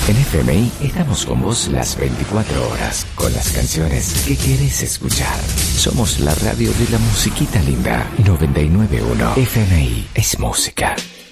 En FMI estamos con vos las 24 horas, con las canciones que querés escuchar. Somos la radio de la musiquita linda. 99.1 FMI es música.